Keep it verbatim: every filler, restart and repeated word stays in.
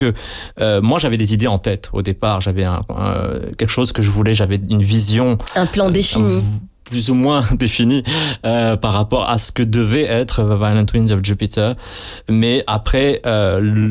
que euh, moi j'avais des idées en tête au départ, j'avais un, un, quelque chose que je voulais, j'avais une vision, un plan défini, euh, plus ou moins défini euh, par rapport à ce que devait être Violent Winds of Jupiter, mais après euh,